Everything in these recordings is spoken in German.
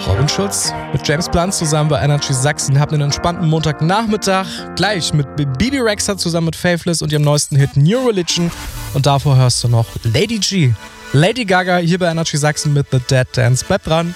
Robin Schulz mit James Blunt zusammen bei Energy Sachsen. Habt einen entspannten Montagnachmittag. Gleich mit Bibi Rexha zusammen mit Faithless und ihrem neuesten Hit New Religion. Und davor hörst du noch Lady G. Lady Gaga hier bei Energy Sachsen mit The Dead Dance. Bleib dran.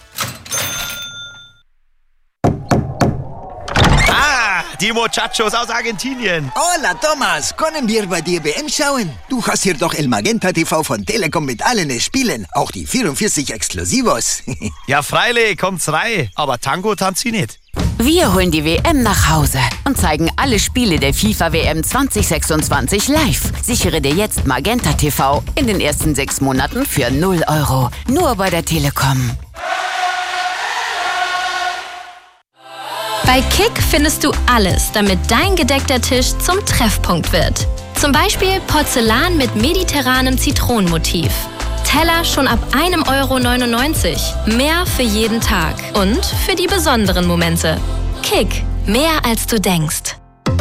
Die Muchachos aus Argentinien. Hola, Thomas. Können wir bei dir WM schauen? Du hast hier doch El Magenta TV von Telekom mit allen Spielen. Auch die 44 Exklusivos. Ja, freilich, kommt's rein. Aber Tango tanzt sie nicht. Wir holen die WM nach Hause und zeigen alle Spiele der FIFA-WM 2026 live. Sichere dir jetzt Magenta TV in den ersten 6 Monaten für 0 €. Nur bei der Telekom. Bei Kick findest du alles, damit dein gedeckter Tisch zum Treffpunkt wird. Zum Beispiel Porzellan mit mediterranem Zitronenmotiv. Teller schon ab 1,99 €. Mehr für jeden Tag und für die besonderen Momente. Kick, mehr als du denkst.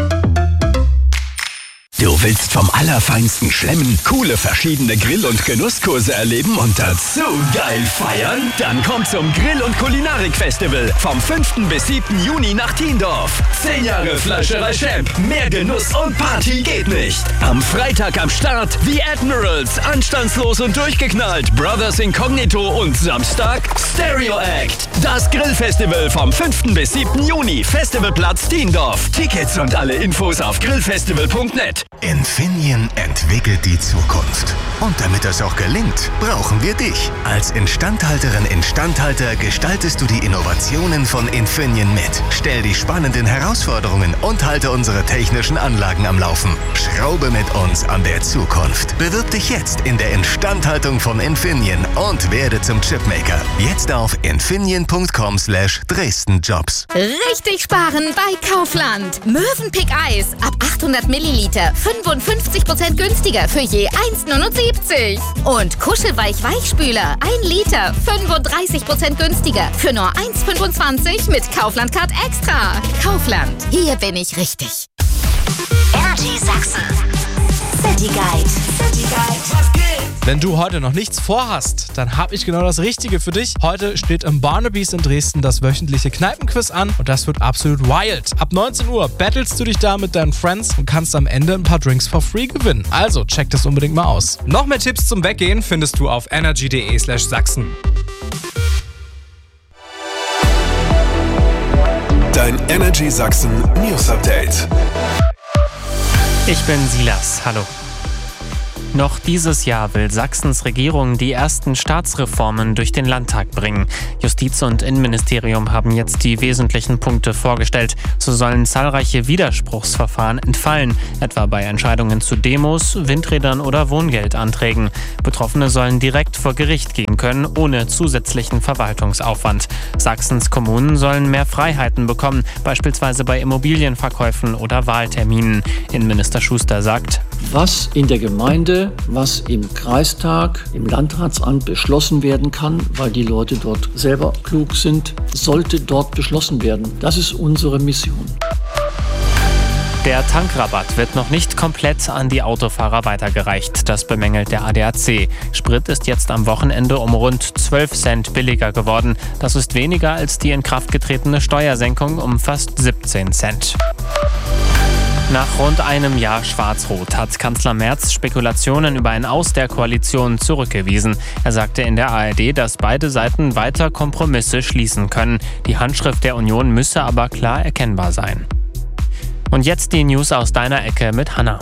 Du willst vom Allerfeinsten schlemmen, coole verschiedene Grill- und Genusskurse erleben und dazu geil feiern? Dann komm zum Grill- und Kulinarik-Festival vom 5. bis 7. Juni nach Thiendorf. 10 Jahre Fleischerei Champ, mehr Genuss und Party geht nicht. Am Freitag am Start The Admirals, anstandslos und durchgeknallt, Brothers Incognito und Samstag Stereo Act. Das Grillfestival vom 5. bis 7. Juni, Festivalplatz Thiendorf. Tickets und alle Infos auf grillfestival.net. Infineon entwickelt die Zukunft. Und damit das auch gelingt, brauchen wir dich. Als Instandhalterin/Instandhalter gestaltest du die Innovationen von Infineon mit. Stell die spannenden Herausforderungen und halte unsere technischen Anlagen am Laufen. Schraube mit uns an der Zukunft. Bewirb dich jetzt in der Instandhaltung von Infineon und werde zum Chipmaker. Jetzt auf infineon.com/DresdenJobs. Richtig sparen bei Kaufland. Mövenpick Eis ab 800 Milliliter 55% günstiger für je 1,79. Und Kuschelweich-Weichspüler 1 Liter 35% günstiger für nur 1,25 mit Kaufland Card Extra. Kaufland, hier bin ich richtig. Energy Sachsen. City Guide. City Guide. Was geht? Wenn du heute noch nichts vorhast, dann habe ich genau das Richtige für dich. Heute steht im Barnaby's in Dresden das wöchentliche Kneipenquiz an und das wird absolut wild. Ab 19 Uhr battlest du dich da mit deinen Friends und kannst am Ende ein paar Drinks for free gewinnen. Also check das unbedingt mal aus. Noch mehr Tipps zum Weggehen findest du auf energy.de/Sachsen. Dein Energy Sachsen News Update. Ich bin Silas, hallo. Noch dieses Jahr will Sachsens Regierung die ersten Staatsreformen durch den Landtag bringen. Justiz- und Innenministerium haben jetzt die wesentlichen Punkte vorgestellt. So sollen zahlreiche Widerspruchsverfahren entfallen, etwa bei Entscheidungen zu Demos, Windrädern oder Wohngeldanträgen. Betroffene sollen direkt vor Gericht gehen können, ohne zusätzlichen Verwaltungsaufwand. Sachsens Kommunen sollen mehr Freiheiten bekommen, beispielsweise bei Immobilienverkäufen oder Wahlterminen. Innenminister Schuster sagt: Was in der Gemeinde, was im Kreistag, im Landratsamt beschlossen werden kann, weil die Leute dort selber klug sind, sollte dort beschlossen werden. Das ist unsere Mission. Der Tankrabatt wird noch nicht komplett an die Autofahrer weitergereicht. Das bemängelt der ADAC. Sprit ist jetzt am Wochenende um rund 12 Cent billiger geworden. Das ist weniger als die in Kraft getretene Steuersenkung um fast 17 Cent. Nach rund einem Jahr Schwarz-Rot hat Kanzler Merz Spekulationen über ein Aus der Koalition zurückgewiesen. Er sagte in der ARD, dass beide Seiten weiter Kompromisse schließen können. Die Handschrift der Union müsse aber klar erkennbar sein. Und jetzt die News aus deiner Ecke mit Hanna.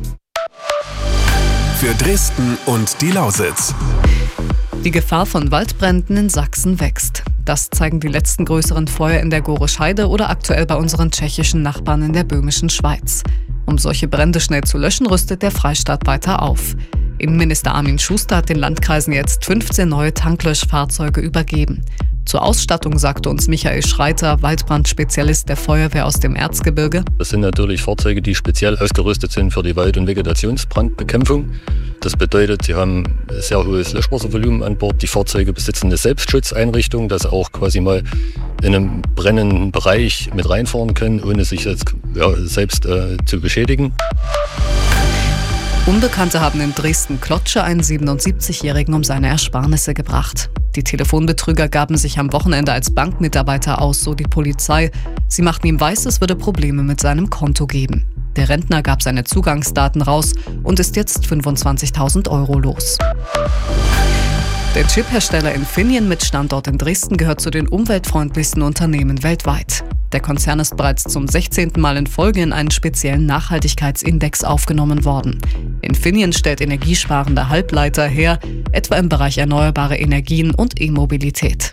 Für Dresden und die Lausitz. Die Gefahr von Waldbränden in Sachsen wächst. Das zeigen die letzten größeren Feuer in der Gorisch Heide oder aktuell bei unseren tschechischen Nachbarn in der böhmischen Schweiz. Um solche Brände schnell zu löschen, rüstet der Freistaat weiter auf. Innenminister Armin Schuster hat den Landkreisen jetzt 15 neue Tanklöschfahrzeuge übergeben. Zur Ausstattung sagte uns Michael Schreiter, Waldbrandspezialist der Feuerwehr aus dem Erzgebirge: Das sind natürlich Fahrzeuge, die speziell ausgerüstet sind für die Wald- und Vegetationsbrandbekämpfung. Das bedeutet, sie haben ein sehr hohes Löschwasservolumen an Bord. Die Fahrzeuge besitzen eine Selbstschutzeinrichtung, dass sie auch quasi mal in einem brennenden Bereich mit reinfahren können, ohne sich jetzt selbst zu beschädigen. Unbekannte haben in Dresden-Klotsche einen 77-Jährigen um seine Ersparnisse gebracht. Die Telefonbetrüger gaben sich am Wochenende als Bankmitarbeiter aus, so die Polizei. Sie machten ihm weiß, es würde Probleme mit seinem Konto geben. Der Rentner gab seine Zugangsdaten raus und ist jetzt 25.000 € los. Der Chiphersteller Infineon mit Standort in Dresden gehört zu den umweltfreundlichsten Unternehmen weltweit. Der Konzern ist bereits zum 16. Mal in Folge in einen speziellen Nachhaltigkeitsindex aufgenommen worden. Infineon stellt energiesparende Halbleiter her, etwa im Bereich erneuerbare Energien und E-Mobilität.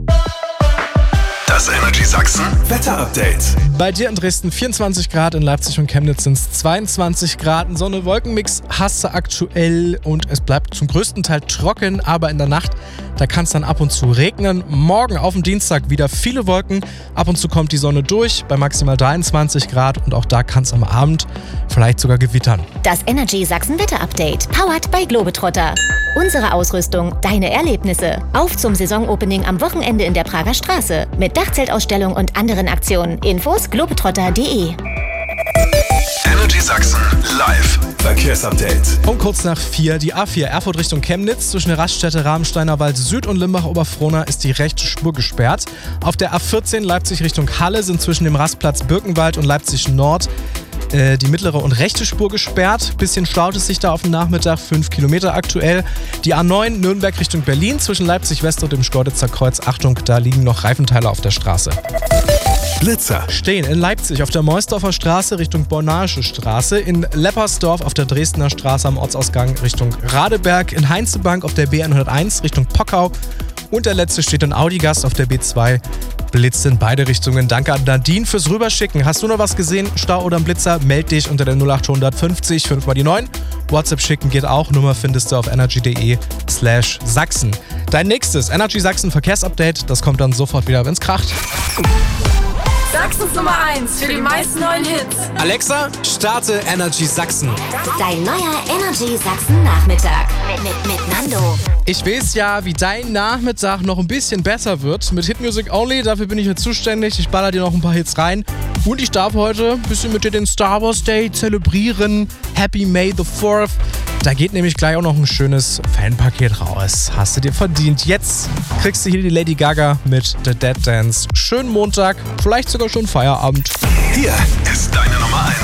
Das Energy Sachsen Wetter-Update. Bei dir in Dresden 24 Grad, in Leipzig und Chemnitz sind es 22 Grad. Ein Sonne-Wolken-Mix hast du aktuell und es bleibt zum größten Teil trocken, aber in der Nacht, da kann es dann ab und zu regnen. Morgen auf dem Dienstag wieder viele Wolken, ab und zu kommt die Sonne durch bei maximal 23 Grad und auch da kann es am Abend vielleicht sogar gewittern. Das Energy Sachsen Wetter-Update, powered by Globetrotter. Unsere Ausrüstung, deine Erlebnisse. Auf zum Saisonopening am Wochenende in der Prager Straße. Mit Dachzeltausstellung und anderen Aktionen. Infos globetrotter.de. Energy Sachsen live Verkehrsupdate. Um kurz nach 4, die A4 Erfurt Richtung Chemnitz. Zwischen der Raststätte Rabensteiner Wald Süd und Limbach-Oberfrohna ist die rechte Spur gesperrt. Auf der A14 Leipzig Richtung Halle sind zwischen dem Rastplatz Birkenwald und Leipzig Nord die mittlere und rechte Spur gesperrt. Bisschen staut es sich da auf dem Nachmittag, 5 Kilometer aktuell. Die A9 Nürnberg Richtung Berlin zwischen Leipzig West und dem Schkeuditzer Kreuz. Achtung, da liegen noch Reifenteile auf der Straße. Blitzer stehen in Leipzig auf der Meusdorfer Straße Richtung Bornaische Straße, in Leppersdorf auf der Dresdner Straße am Ortsausgang Richtung Radeberg, in Heinzebank auf der B101 Richtung Pockau und der letzte steht in Audigast auf der B2. Blitzt in beide Richtungen. Danke an Nadine fürs Rüberschicken. Hast du noch was gesehen? Stau oder ein Blitzer? Meld dich unter der 0850 5 mal die 9. WhatsApp schicken geht auch. Nummer findest du auf energy.de/Sachsen. Dein nächstes Energy Sachsen Verkehrsupdate, das kommt dann sofort wieder, wenn's kracht. Sachsens Nummer 1 für die meisten neuen Hits. Alexa, starte Energy Sachsen. Dein neuer Energy Sachsen Nachmittag mit Nando. Ich weiß ja, wie dein Nachmittag noch ein bisschen besser wird. Mit Hit Music Only, dafür bin ich jetzt zuständig. Ich baller dir noch ein paar Hits rein. Und ich darf heute ein bisschen mit dir den Star Wars Day zelebrieren. Happy May the 4th. Da geht nämlich gleich auch noch ein schönes Fanpaket raus. Hast du dir verdient. Jetzt kriegst du hier die Lady Gaga mit The Dead Dance. Schönen Montag, vielleicht sogar schon Feierabend. Hier ist deine Nummer 1.